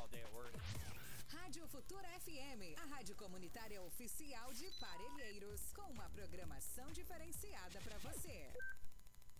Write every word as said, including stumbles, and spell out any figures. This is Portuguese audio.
all day at work. Rádio Futura F M, a rádio comunitária oficial de Parelheiros, com uma programação diferenciada para você.